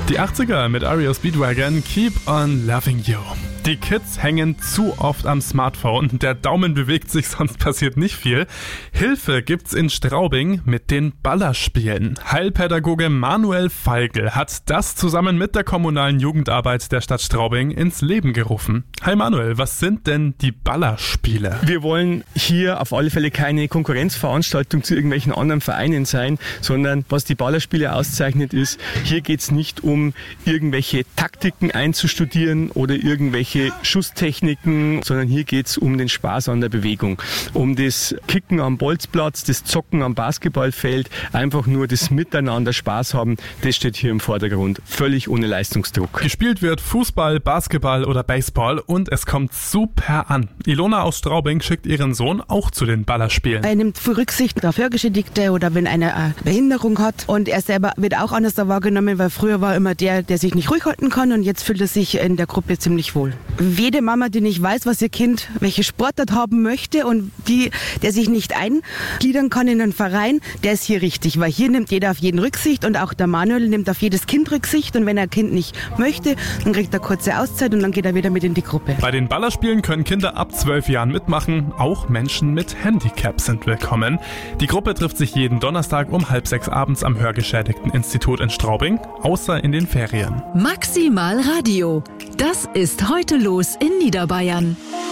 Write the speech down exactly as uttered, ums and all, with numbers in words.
Die achtziger mit R E O Speedwagon, Keep on Loving You. Die Kids hängen zu oft am Smartphone. Der Daumen bewegt sich, sonst passiert nicht viel. Hilfe gibt's in Straubing mit den Ballerspielen. Heilpädagoge Manuel Feigl hat das zusammen mit der kommunalen Jugendarbeit der Stadt Straubing ins Leben gerufen. Hi Manuel, was sind denn die Ballerspiele? Wir wollen hier auf alle Fälle keine Konkurrenzveranstaltung zu irgendwelchen anderen Vereinen sein, sondern was die Ballerspiele auszeichnet ist, hier geht's nicht um irgendwelche Taktiken einzustudieren oder irgendwelche Schusstechniken, sondern hier geht es um den Spaß an der Bewegung, um das Kicken am Bolzplatz, das Zocken am Basketballfeld, einfach nur das Miteinander Spaß haben, das steht hier im Vordergrund, völlig ohne Leistungsdruck. Gespielt wird Fußball, Basketball oder Baseball und es kommt super an. Ilona aus Straubing schickt ihren Sohn auch zu den Ballerspielen. Er nimmt für Rücksicht auf Hörgeschädigte oder wenn einer eine Behinderung hat, und er selber wird auch anders wahrgenommen, weil früher war immer der, der sich nicht ruhig halten kann, und jetzt fühlt er sich in der Gruppe ziemlich wohl. Jede Mama, die nicht weiß, was ihr Kind, welche Sportart haben möchte und die, der sich nicht eingliedern kann in einen Verein, der ist hier richtig, weil hier nimmt jeder auf jeden Rücksicht und auch der Manuel nimmt auf jedes Kind Rücksicht, und wenn ein Kind nicht möchte, dann kriegt er kurze Auszeit und dann geht er wieder mit in die Gruppe. Bei den Ballerspielen können Kinder ab zwölf Jahren mitmachen, auch Menschen mit Handicap sind willkommen. Die Gruppe trifft sich jeden Donnerstag um halb sechs abends am Hörgeschädigten-Institut in Straubing, außer in den Ferien. Maximal Radio. Das ist heute los in Niederbayern.